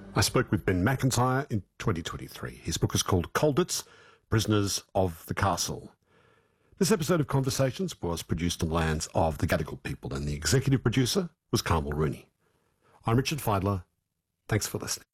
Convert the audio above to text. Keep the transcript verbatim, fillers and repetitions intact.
I spoke with Ben McIntyre in twenty twenty-three. His book is called Colditz, Prisoners of the Castle. This episode of Conversations was produced on the lands of the Gadigal people, and the executive producer was Carmel Rooney. I'm Richard Feidler. Thanks for listening.